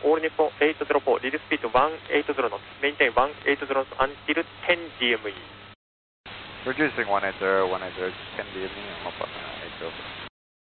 All Nippon 804, lead speed 180 knots, maintain 180 knots until 10 DME. Reducing 180, 10 DME, I'm up on 804.